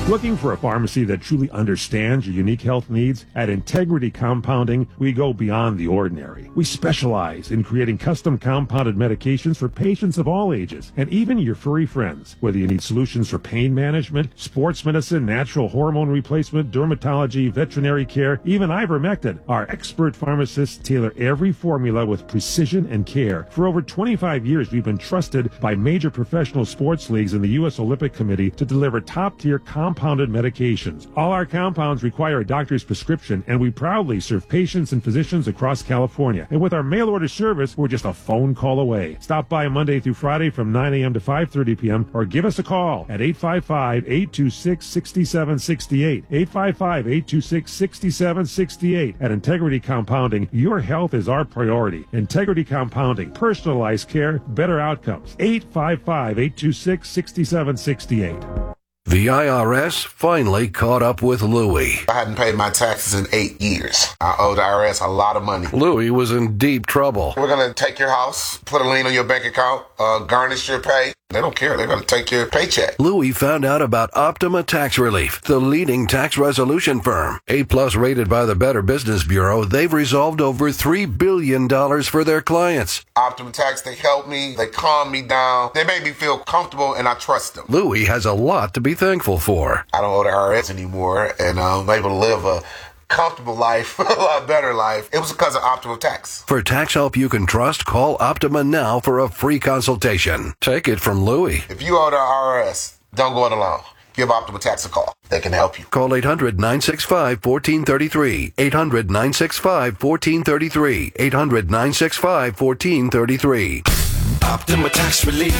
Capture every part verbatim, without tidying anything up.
Looking for a pharmacy that truly understands your unique health needs? At Integrity Compounding, we go beyond the ordinary. We specialize in creating custom compounded medications for patients of all ages, and even your furry friends. Whether you need solutions for pain management, sports medicine, natural hormone replacement, dermatology, veterinary care, even ivermectin, our expert pharmacists tailor every formula with precision and care. For over twenty-five years, we've been trusted by major professional sports leagues and the U S Olympic Committee to deliver top-tier compounded medications. All our compounds require a doctor's prescription, and we proudly serve patients and physicians across California. And with our mail-order service, we're just a phone call away. Stop by Monday through Friday from nine a.m. to five thirty p.m. or give us a call at eight five five, eight two six, six seven six eight. eight five five, eight two six, six seven six eight. At Integrity Compounding, your health is our priority. Integrity Compounding, personalized care, better outcomes. eight five five, eight two six, six seven six eight. The I R S finally caught up with Louie. I hadn't paid my taxes in eight years. I owe the I R S a lot of money. Louie was in deep trouble. We're going to take your house, put a lien on your bank account, uh, garnish your pay. They don't care. They're going to take your paycheck. Louie found out about Optima Tax Relief, the leading tax resolution firm. A-plus rated by the Better Business Bureau, they've resolved over three billion dollars for their clients. Optima Tax, they help me. They calm me down. They make me feel comfortable, and I trust them. Louie has a lot to be thankful for. I don't owe the I R S anymore, and I'm able to live a comfortable life, a lot better life. It was because of Optima Tax. For tax help you can trust, call Optima now for a free consultation. Take it from Louie. If you owe the I R S, don't go it alone. Give Optima Tax a call. They can help you. Call eight hundred, nine six five, one four three three. eight hundred, nine six five, one four three three. eight hundred, nine six five, one four three three. Optima Tax Relief.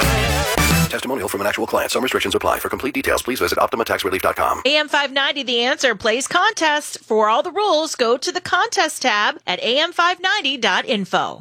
Testimonial from an actual client. Some restrictions apply. For complete details, please visit optima tax relief dot com. A M five ninety, The Answer, plays contest. For all the rules, go to the contest tab at a m five ninety dot info.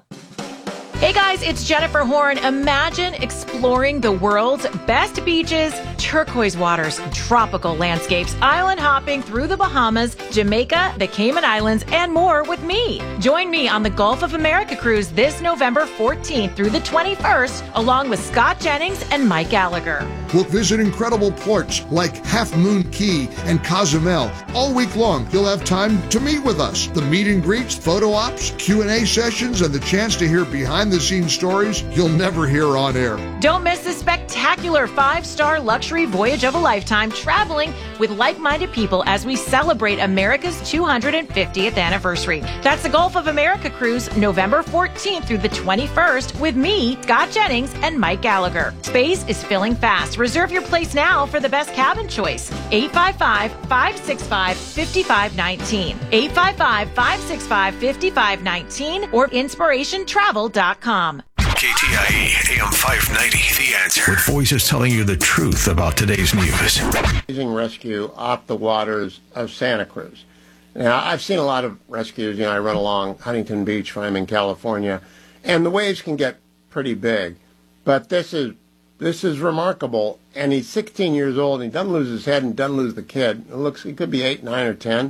Hey guys, it's Jennifer Horn. Imagine exploring the world's best beaches, turquoise waters, tropical landscapes, island hopping through the Bahamas, Jamaica, the Cayman Islands, and more with me. Join me on the Gulf of America cruise this November fourteenth through the twenty-first, along with Scott Jennings and Mike Gallagher. We'll visit incredible ports like Half Moon Key and Cozumel. All week long, you'll have time to meet with us. The meet and greets, photo ops, Q and A sessions, and the chance to hear behind-the-scenes stories you'll never hear on air. Don't miss this spectacular five-star luxury voyage of a lifetime, traveling with like-minded people as we celebrate America's two hundred fiftieth anniversary. That's the Gulf of America cruise, November fourteenth through the twenty-first, with me, Scott Jennings, and Mike Gallagher. Space is filling fast. Reserve your place now for the best cabin choice. eight five five, five six five, five five one nine. eight five five, five six five, five five one nine or inspiration travel dot com. K T I E, A M five ninety, The Answer. With voices telling you the truth about today's news. Amazing rescue off the waters of Santa Cruz. Now, I've seen a lot of rescues. You know, I run along Huntington Beach when I'm in California, and the waves can get pretty big. But this is this is remarkable. And he's sixteen years old, and he doesn't lose his head and doesn't lose the kid. It looks, he could be eight, nine, or ten.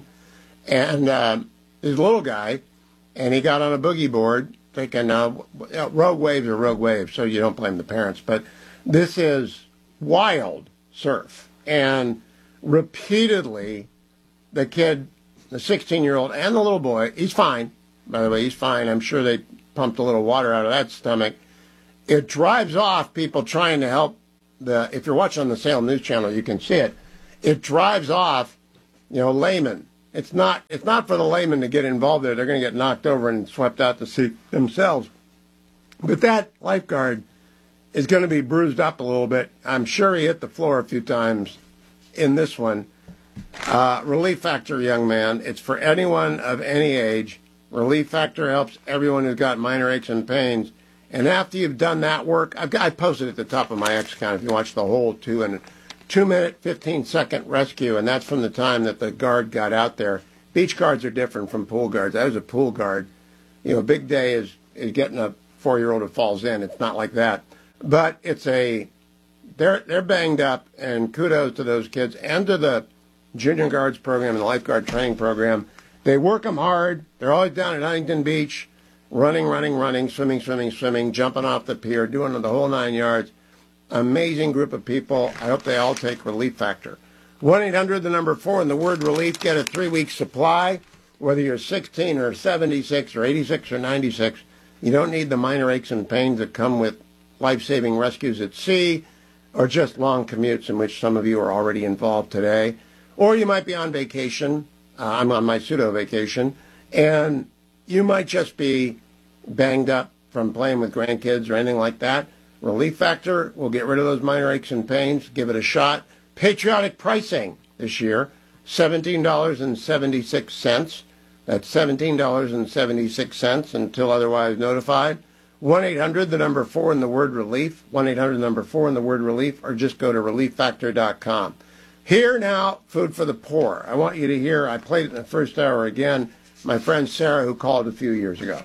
And uh, he's a little guy, and he got on a boogie board, thinking, uh, rogue waves are rogue waves, so you don't blame the parents. But this is wild surf. And repeatedly, the kid, the sixteen-year-old, and the little boy, he's fine. By the way, he's fine. I'm sure they pumped a little water out of that stomach. It drives off people trying to help. The. If you're watching on the Salem News Channel, you can see it. It drives off, you know, laymen. It's not It's not for the laymen to get involved there. They're going to get knocked over and swept out to sea themselves. But that lifeguard is going to be bruised up a little bit. I'm sure he hit the floor a few times in this one. Uh, Relief Factor, young man. It's for anyone of any age. Relief Factor helps everyone who's got minor aches and pains. And after you've done that work, I've got, I posted at the top of my X account if you watch the whole two and two minute, fifteen second rescue, and that's from the time that the guard got out there. Beach guards are different from pool guards. I was a pool guard. You know, a big day is, is getting a four-year-old who falls in. It's not like that. But it's a, they're, they're banged up, and kudos to those kids and to the junior guards program and the lifeguard training program. They work them hard. They're always down at Huntington Beach, running, running, running, swimming, swimming, swimming, jumping off the pier, doing the whole nine yards. Amazing group of people. I hope they all take Relief Factor. one eight hundred, the number four, and the word relief. Get a three-week supply. Whether you're sixteen or seventy-six or eighty-six or ninety-six, you don't need the minor aches and pains that come with life-saving rescues at sea or just long commutes in which some of you are already involved today. Or you might be on vacation. Uh, I'm on my pseudo-vacation. And you might just be banged up from playing with grandkids or anything like that. Relief Factor will get rid of those minor aches and pains. Give it a shot. Patriotic pricing this year, seventeen dollars and seventy-six cents. That's seventeen dollars and seventy-six cents until otherwise notified. one eight hundred, the number four, and the word relief. one eight hundred, the number four, and the word relief. Or just go to relief factor dot com. Here now, Food for the Poor. I want you to hear, I played it in the first hour again, my friend Sarah, who called a few years ago.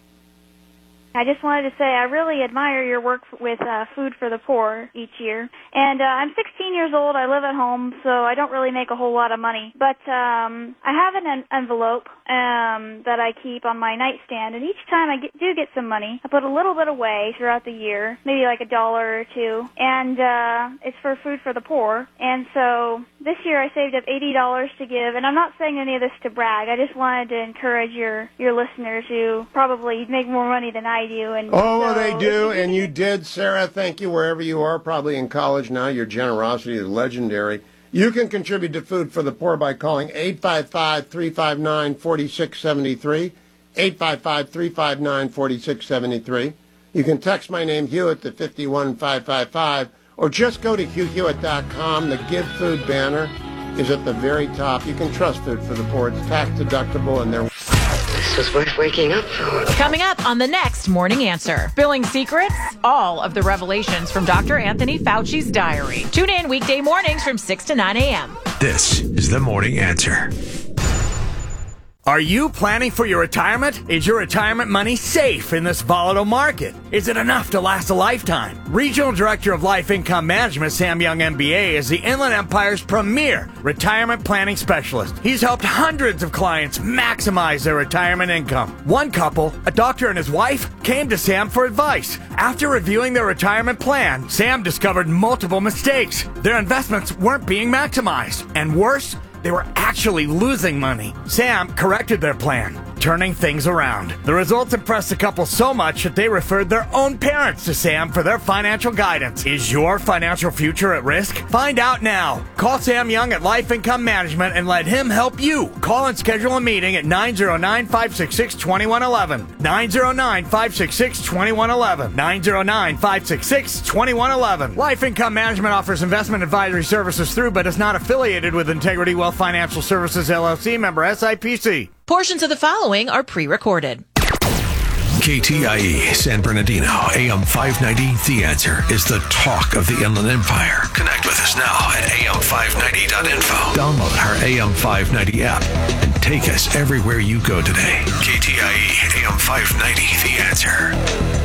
I just wanted to say I really admire your work with uh, Food for the Poor each year. And uh, I'm sixteen years old. I live at home, so I don't really make a whole lot of money. But um, I have an en- envelope um, that I keep on my nightstand, and each time I get, do get some money, I put a little bit away throughout the year, maybe like a dollar or two, and uh, it's for Food for the Poor. And so this year I saved up eighty dollars to give, and I'm not saying any of this to brag. I just wanted to encourage your, your listeners who probably make more money than I do. And oh, well, so they do, and you did, Sarah. Thank you, wherever you are, probably in college now. Your generosity is legendary. You can contribute to Food for the Poor by calling eight five five, three five nine, four six seven three, eight five five, three five nine, four six seven three. You can text my name, Hewitt, to five one five five five, or just go to hugh hewitt dot com. The Give Food banner is at the very top. You can trust Food for the Poor. It's tax deductible, and they're... This was worth waking up for. Coming up on the next Morning Answer. Spilling secrets, all of the revelations from Doctor Anthony Fauci's diary. Tune in weekday mornings from six to nine a.m. This is the Morning Answer. Are you planning for your retirement? Is your retirement money safe in this volatile market? Is it enough to last a lifetime? Regional Director of Life Income Management, Sam Young, M B A, is the Inland Empire's premier retirement planning specialist. He's helped hundreds of clients maximize their retirement income. One couple, a doctor and his wife, came to Sam for advice. After reviewing their retirement plan, Sam discovered multiple mistakes. Their investments weren't being maximized. And worse, they were actually losing money. Sam corrected their plan, turning things around. The results impressed the couple so much that they referred their own parents to Sam for their financial guidance. Is your financial future at risk? Find out now. Call Sam Young at Life Income Management and let him help you. Call and schedule a meeting at nine oh nine, five six six, two one one one. nine oh nine, five six six, two one one one. nine oh nine, five six six, two one one one. Life Income Management offers investment advisory services through but is not affiliated with Integrity Wealth Financial Services, L L C, member S I P C. Portions of the following are pre-recorded. K T I E, San Bernardino, A M five ninety, The Answer is the talk of the Inland Empire. Connect with us now at A M five ninety dot info. Download our A M five ninety app and take us everywhere you go today. K T I E, A M five ninety, The Answer.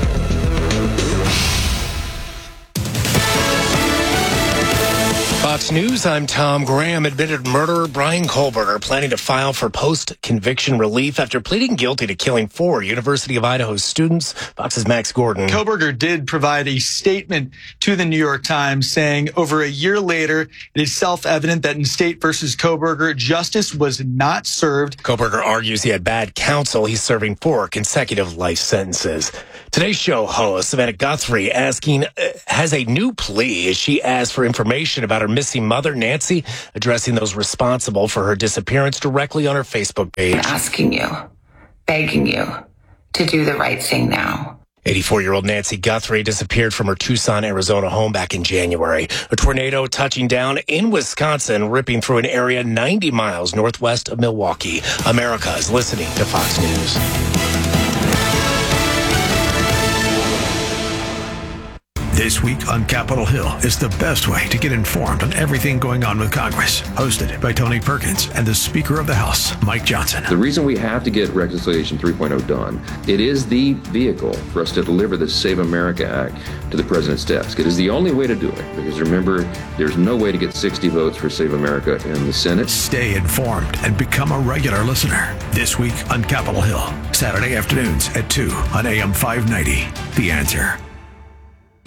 Fox News, I'm Tom Graham. Admitted murderer Bryan Kohberger planning to file for post-conviction relief after pleading guilty to killing four University of Idaho students. Fox's Max Gordon. Kohberger did provide a statement to the New York Times saying over a year later, it is self-evident that in State versus Kohberger, justice was not served. Kohberger argues he had bad counsel. He's serving four consecutive life sentences. Today's show host, Savannah Guthrie, asking, uh, has a new plea as she asked for information about her missing mother, Nancy, addressing those responsible for her disappearance directly on her Facebook page. I'm asking you, begging you to do the right thing now. eighty-four-year-old Nancy Guthrie disappeared from her Tucson, Arizona home back in January. A tornado touching down in Wisconsin, ripping through an area ninety miles northwest of Milwaukee. America is listening to Fox News. This week on Capitol Hill is the best way to get informed on everything going on with Congress. Hosted by Tony Perkins and the Speaker of the House, Mike Johnson. The reason we have to get Reconciliation three point oh done, it is the vehicle for us to deliver the Save America Act to the President's desk. It is the only way to do it, because remember, there's no way to get sixty votes for Save America in the Senate. Stay informed and become a regular listener. This week on Capitol Hill, Saturday afternoons at two on A M five ninety. The Answer.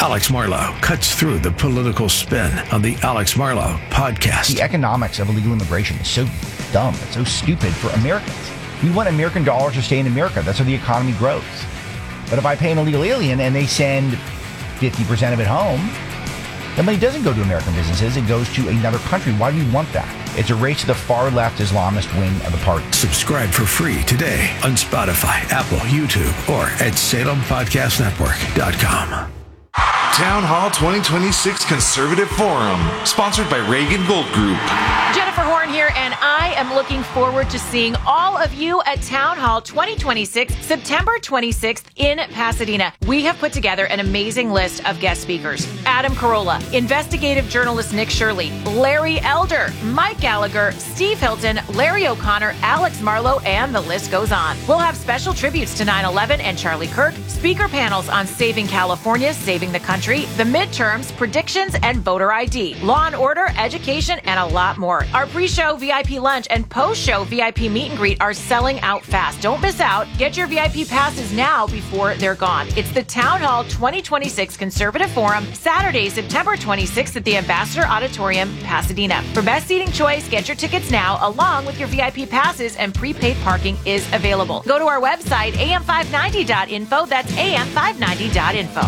Alex Marlow cuts through the political spin on the Alex Marlow podcast. The economics of illegal immigration is so dumb. It's so stupid for Americans. We want American dollars to stay in America. That's how the economy grows. But if I pay an illegal alien and they send fifty percent of it home, the money doesn't go to American businesses. It goes to another country. Why do we want that? It's a race to the far-left Islamist wing of the party. Subscribe for free today on Spotify, Apple, YouTube, or at Salem Podcast Network dot com. Town Hall twenty twenty-six Conservative Forum, sponsored by Reagan Gold Group. Jennifer Horn here, and I am looking forward to seeing all of you at Town Hall twenty twenty-six, September twenty-sixth in Pasadena. We have put together an amazing list of guest speakers. Adam Carolla, investigative journalist Nick Shirley, Larry Elder, Mike Gallagher, Steve Hilton, Larry O'Connor, Alex Marlow, and the list goes on. We'll have special tributes to nine eleven and Charlie Kirk, speaker panels on saving California, saving the country, the midterms, predictions, and voter I D, law and order, education, and a lot more. Our pre-show V I P lunch and post-show V I P meet and greet are selling out fast. Don't miss out. Get your V I P passes now before they're gone. It's the Town Hall twenty twenty-six Conservative Forum, Saturday, September twenty-sixth at the Ambassador Auditorium, Pasadena. For best seating choice, get your tickets now along with your V I P passes, and prepaid parking is available. Go to our website, A M five ninety dot info. That's A M five ninety dot info.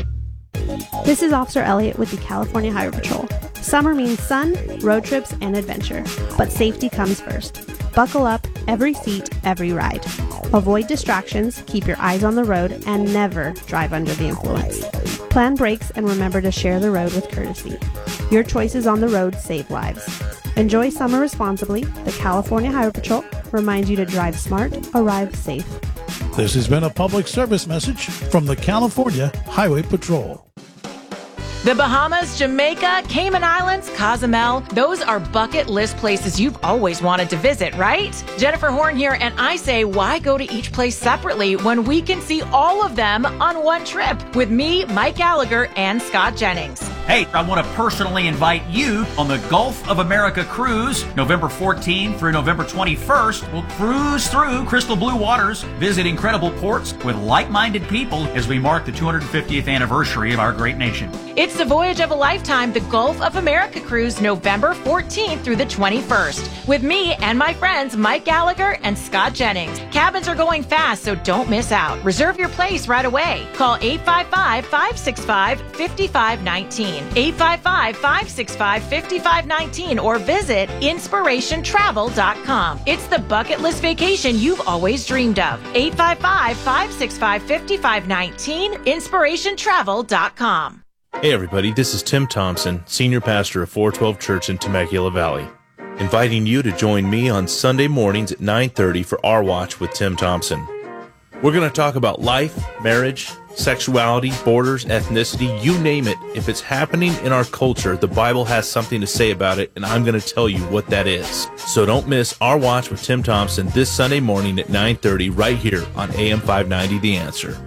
This is Officer Elliott with the California Highway Patrol. Summer means sun, road trips, and adventure. But safety comes first. Buckle up, every seat, every ride. Avoid distractions, keep your eyes on the road, and never drive under the influence. Plan brakes and remember to share the road with courtesy. Your choices on the road save lives. Enjoy summer responsibly. The California Highway Patrol reminds you to drive smart, arrive safe. This has been a public service message from the California Highway Patrol. The Bahamas, Jamaica, Cayman Islands, Cozumel, those are bucket list places you've always wanted to visit, right? Jennifer Horn here, and I say, why go to each place separately when we can see all of them on one trip with me, Mike Gallagher, and Scott Jennings? Hey, I want to personally invite you on the Gulf of America cruise, November fourteenth through November twenty-first. We'll cruise through crystal blue waters, visit incredible ports with like-minded people as we mark the two hundred fiftieth anniversary of our great nation. It's the voyage of a lifetime, the Gulf of America cruise, November fourteenth through the twenty-first, with me and my friends Mike Gallagher and Scott Jennings. Cabins are going fast, so don't miss out. Reserve your place right away. Call eight five five, five six five, five five one nine, eight five five, five six five, five five one nine, or visit inspiration travel dot com. It's the bucket list vacation you've always dreamed of. eight five five, five six five, five five one nine, inspiration travel dot com. Hey everybody, this is Tim Thompson, Senior Pastor of four twelve Church in Temecula Valley, inviting you to join me on Sunday mornings at nine thirty for Our Watch with Tim Thompson. We're going to talk about life, marriage, sexuality, borders, ethnicity, you name it. If it's happening in our culture, the Bible has something to say about it, and I'm going to tell you what that is. So don't miss Our Watch with Tim Thompson this Sunday morning at nine thirty right here on A M five ninety The Answer.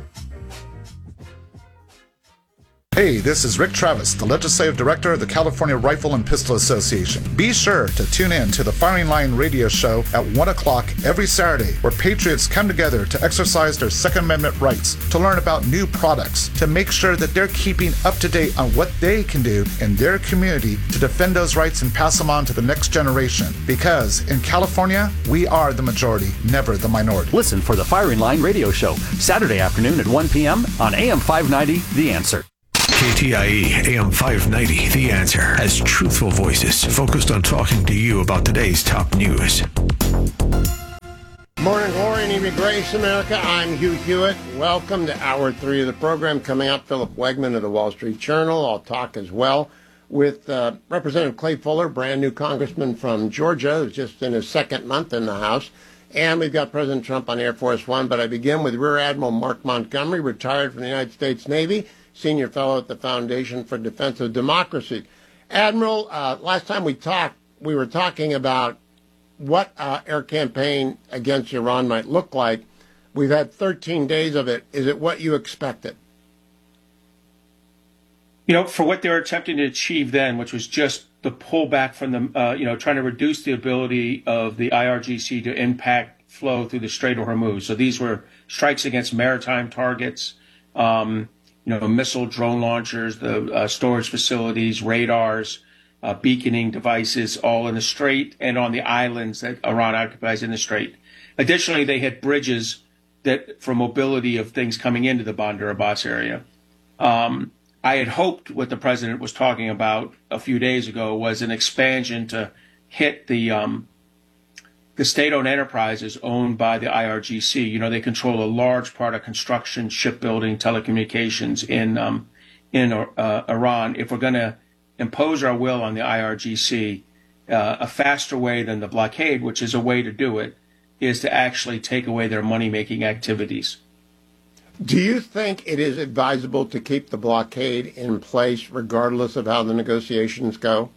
Hey, this is Rick Travis, the Legislative Director of the California Rifle and Pistol Association. Be sure to tune in to the Firing Line radio show at one o'clock every Saturday, where patriots come together to exercise their Second Amendment rights, to learn about new products, to make sure that they're keeping up to date on what they can do in their community to defend those rights and pass them on to the next generation. Because in California, we are the majority, never the minority. Listen for the Firing Line radio show, Saturday afternoon at one p.m. on A M five ninety The Answer. K T I E A M five ninety The Answer has truthful voices focused on talking to you about today's top news. Morning glory and evening grace, America. I'm Hugh Hewitt. Welcome to hour three of the program. Coming up, Philip Wegman of the Wall Street Journal. I'll talk as well with uh, Representative Clay Fuller, brand new congressman from Georgia, who's just in his second month in the House. And we've got President Trump on Air Force One. But I begin with Rear Admiral Mark Montgomery, retired from the United States Navy, senior fellow at the Foundation for Defense of Democracy. Admiral, uh, last time we talked, we were talking about what uh, air campaign against Iran might look like. We've had thirteen days of it. Is it what you expected? You know, for what they were attempting to achieve then, which was just the pullback from the, uh, you know, trying to reduce the ability of the I R G C to impact flow through the Strait of Hormuz. So these were strikes against maritime targets. Um, you know, missile drone launchers, the uh, storage facilities, radars, uh, beaconing devices, all in the strait and on the islands that Iran occupies in the strait. Additionally, they hit bridges that for mobility of things coming into the Bandar Abbas area. Um, I had hoped what the president was talking about a few days ago was an expansion to hit the um, the state-owned enterprises owned by the I R G C. You know, they control a large part of construction, shipbuilding, telecommunications in um, in uh, Iran. If we're going to impose our will on the I R G C, uh, a faster way than the blockade, which is a way to do it, is to actually take away their money-making activities. Do you think it is advisable to keep the blockade in place regardless of how the negotiations go?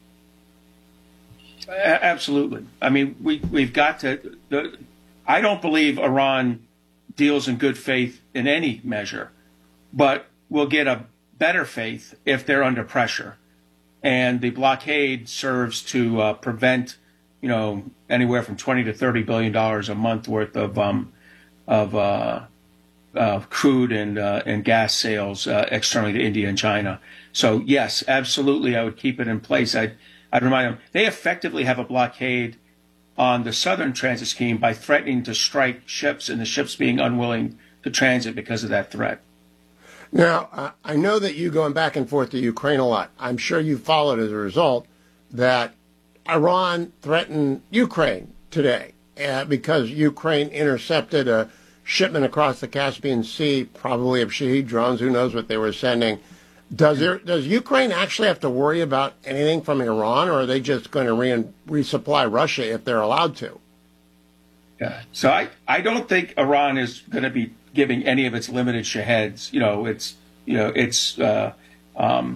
Absolutely. I mean, we, we've got to... The, I don't believe Iran deals in good faith in any measure, but we'll get a better faith if they're under pressure. And the blockade serves to uh, prevent, you know, anywhere from twenty to thirty billion dollars a month worth of um, of uh, uh, crude and uh, and gas sales uh, externally to India and China. So yes, absolutely, I would keep it in place. I'd I'd remind them they effectively have a blockade on the southern transit scheme by threatening to strike ships and the ships being unwilling to transit because of that threat. Now, uh, I know that you going back and forth to Ukraine a lot. I'm sure you followed as a result that Iran threatened Ukraine today uh, because Ukraine intercepted a shipment across the Caspian Sea, probably of Shahed drones. Who knows what they were sending? Does there, does Ukraine actually have to worry about anything from Iran, or are they just going to re- resupply Russia if they're allowed to? Yeah. So I, I don't think Iran is going to be giving any of its limited Shaheds. You know, it's you know its uh, um,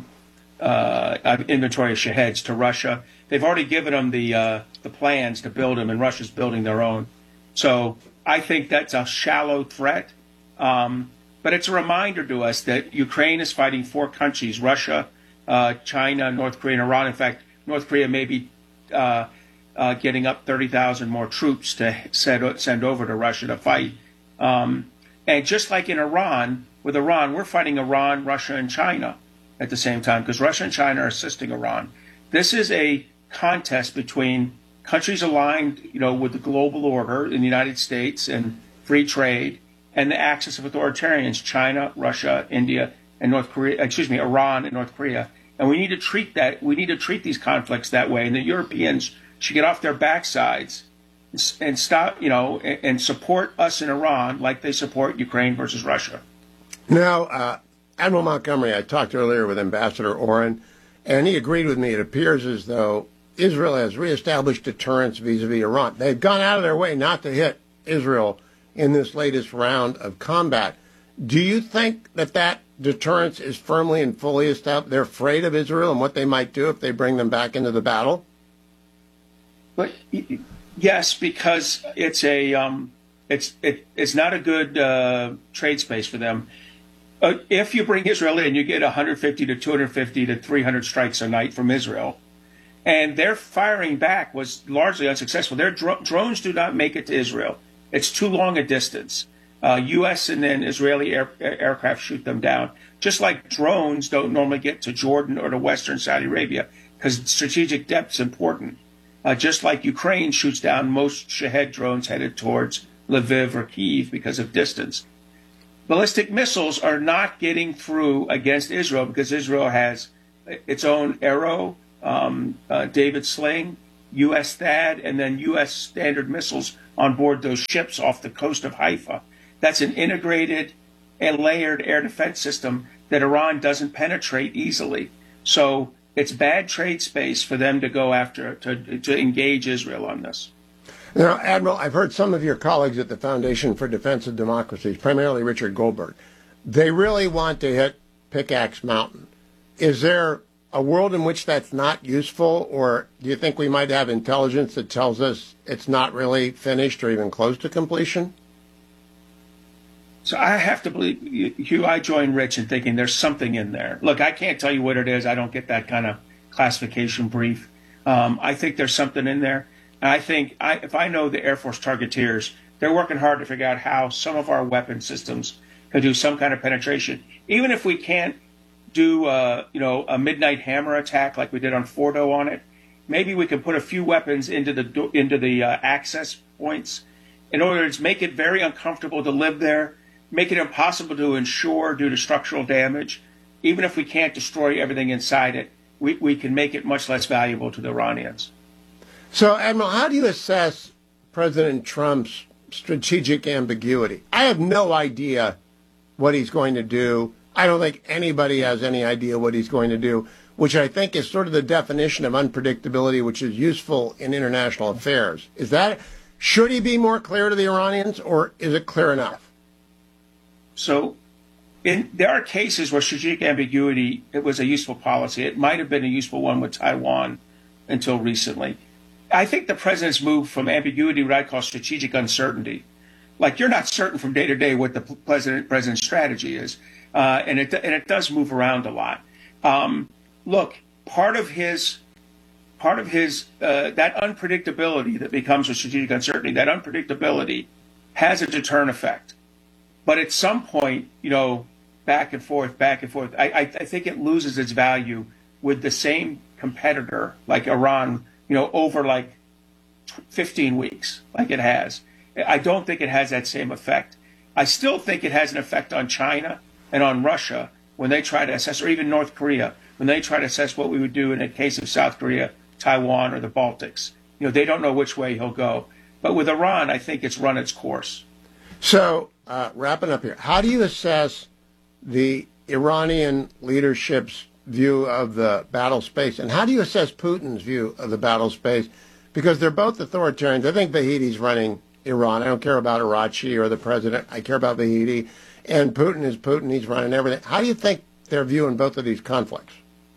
uh, inventory of Shaheds to Russia. They've already given them the uh, the plans to build them, and Russia's building their own. So I think that's a shallow threat. Um, But it's a reminder to us that Ukraine is fighting four countries: Russia, uh, China, North Korea, and Iran. In fact, North Korea may be uh, uh, getting up thirty thousand more troops to send, send over to Russia to fight. Um, and just like in Iran, with Iran, we're fighting Iran, Russia, and China at the same time because Russia and China are assisting Iran. This is a contest between countries aligned, you know, with the global order in the United States and free trade, and the axis of authoritarians, China, Russia, India, and North Korea, excuse me, Iran and North Korea. And we need to treat that, we need to treat these conflicts that way. And the Europeans should get off their backsides and stop, you know, and support us in Iran like they support Ukraine versus Russia. Now, uh, Admiral Montgomery, I talked earlier with Ambassador Oren, and he agreed with me. It appears as though Israel has reestablished deterrence vis-a-vis Iran. They've gone out of their way not to hit Israel in this latest round of combat. Do you think that that deterrence is firmly and fully established? They're afraid of Israel and what they might do if they bring them back into the battle? But yes, because it's a um, it's it, it's not a good uh, trade space for them. Uh, if you bring Israel in, you get one hundred fifty to two hundred fifty to three hundred strikes a night from Israel. And their firing back was largely unsuccessful. Their dro- drones do not make it to Israel. It's too long a distance. Uh, U S and then Israeli air, aircraft shoot them down. Just like drones don't normally get to Jordan or to Western Saudi Arabia because strategic depth is important. Uh, just like Ukraine shoots down most Shahed drones headed towards Lviv or Kyiv because of distance. Ballistic missiles are not getting through against Israel because Israel has its own Arrow, um, uh, David Sling, U S THAAD, and then U S Standard missiles on board those ships off the coast of Haifa. That's an integrated and layered air defense system that Iran doesn't penetrate easily. So it's bad trade space for them to go after, to, to engage Israel on this. Now, Admiral, I've heard some of your colleagues at the Foundation for Defense of Democracy, primarily Richard Goldberg, they really want to hit Pickaxe Mountain. Is there a world in which that's not useful, or do you think we might have intelligence that tells us it's not really finished or even close to completion? So I have to believe, Hugh, I join Rich in thinking there's something in there. Look, I can't tell you what it is. I don't get that kind of classification brief. Um, I think there's something in there. And I think I, if I know the Air Force targeteers, they're working hard to figure out how some of our weapon systems can do some kind of penetration. even if we can't do, uh, you know, a midnight hammer attack like we did on Fordo on it, maybe we can put a few weapons into the into the uh, access points in order to make it very uncomfortable to live there, make it impossible to insure due to structural damage. Even if we can't destroy everything inside it, we, we can make it much less valuable to the Iranians. So, Admiral, how do you assess President Trump's strategic ambiguity? I have no idea what he's going to do. I don't think anybody has any idea what he's going to do, which I think is sort of the definition of unpredictability, which is useful in international affairs. Is that, should he be more clear to the Iranians, or is it clear enough? So, in, there are cases where strategic ambiguity, it was a useful policy. It might have been a useful one with Taiwan until recently. I think the president's moved from ambiguity to what I call strategic uncertainty. Like, you're not certain from day to day what the president president's strategy is, uh, and it and it does move around a lot. Um, look, part of his part of his uh, that unpredictability that becomes a strategic uncertainty, that unpredictability has a deterrent effect. But at some point, you know, back and forth, back and forth, I, I, I think it loses its value with the same competitor, like Iran, you know, over like fifteen weeks, like it has. I don't think it has that same effect. I still think it has an effect on China and on Russia when they try to assess, or even North Korea, when they try to assess what we would do in a case of South Korea, Taiwan, or the Baltics. You know, they don't know which way he'll go. But with Iran, I think it's run its course. So, uh, wrapping up here, how do you assess the Iranian leadership's view of the battle space, and how do you assess Putin's view of the battle space? Because they're both authoritarians. I think Vahedi's running Iran. I don't care about Arachi or the president. I care about Vahedi. And Putin is Putin. He's running everything. How do you think they're viewing both of these conflicts?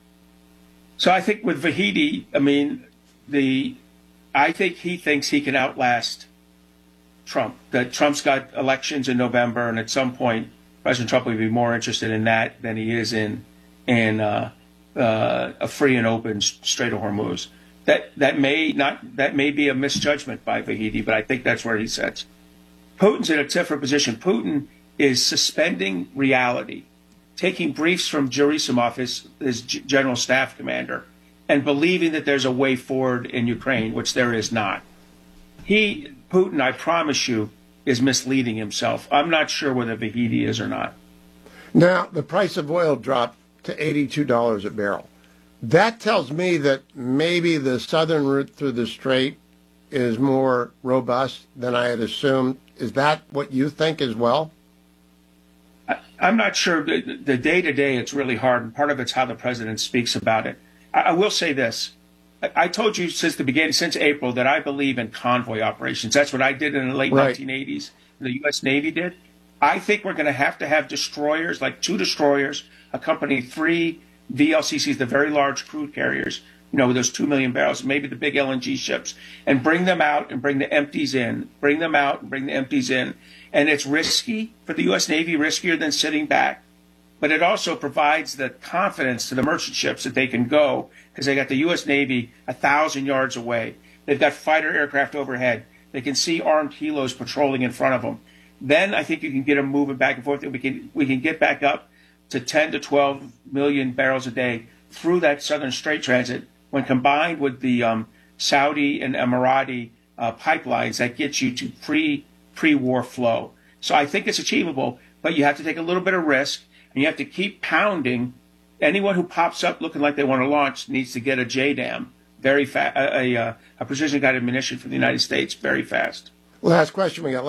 So I think with Vahedi, I mean, the I think he thinks he can outlast Trump. That Trump's got elections in November, and at some point, President Trump will be more interested in that than he is in in uh, uh, a free and open Strait of Hormuz. That that may not that may be a misjudgment by Vahedi, but I think that's where he sits. Putin's in a different position. Putin is suspending reality, taking briefs from Gerasimov, his, his general staff commander, and believing that there's a way forward in Ukraine, which there is not. He, Putin, I promise you, is misleading himself. I'm not sure whether Vahedi is or not. Now, the price of oil dropped to eighty-two dollars a barrel. That tells me that maybe the southern route through the strait is more robust than I had assumed. Is that what you think as well? I, I'm not sure. The, the day-to-day, it's really hard, and part of it's how the president speaks about it. I, I will say this. I, I told you since the beginning, since April, that I believe in convoy operations. That's what I did in the late right. nineteen eighties. The U S Navy did. I think we're going to have to have destroyers, like two destroyers, accompany three V L C Cs, the very large crude carriers, you know, with those two million barrels, maybe the big L N G ships, and bring them out and bring the empties in, bring them out and bring the empties in. And it's risky for the U S Navy, riskier than sitting back. But it also provides the confidence to the merchant ships that they can go, because they got the U S Navy a thousand yards away. They've got fighter aircraft overhead. They can see armed helos patrolling in front of them. Then I think you can get them moving back and forth. We can we can get back up to ten to twelve million barrels a day through that southern strait transit. When combined with the um, Saudi and Emirati uh, pipelines, that gets you to pre pre-war flow. So I think it's achievable, but you have to take a little bit of risk, and you have to keep pounding. Anyone who pops up looking like they want to launch needs to get a J DAM, very fast, a, a, a precision guided munition from the United States, very fast. Last question we got.